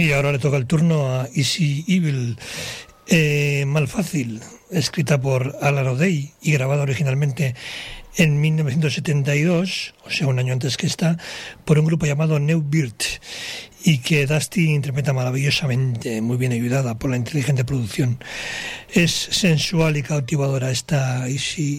Y ahora le toca el turno a Easy Evil, Mal Fácil, escrita por Alan O'Day y grabada originalmente en 1972, o sea, un año antes que esta, por un grupo llamado New Beard, y que Dusty interpreta maravillosamente, muy bien ayudada por la inteligente producción. Es sensual y cautivadora esta Easy